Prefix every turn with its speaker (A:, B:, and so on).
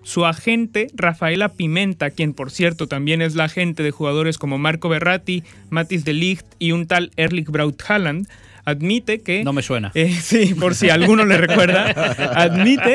A: su agente, Rafaela Pimenta, quien por cierto también es la agente de jugadores como Marco Verratti, Matthijs de Ligt y un tal Erling Braut Haaland, admite que...
B: No me suena.
A: Sí, por si alguno le recuerda, admite